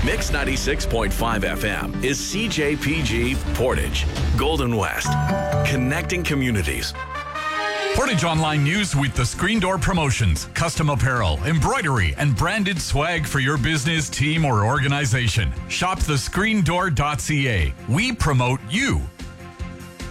Mix 96.5 FM is CJPG Portage, Golden West, connecting communities. Portage Online News with the Screen Door Promotions, custom apparel, embroidery, and branded swag for your business, team, or organization. Shop thescreendoor.ca. We promote you.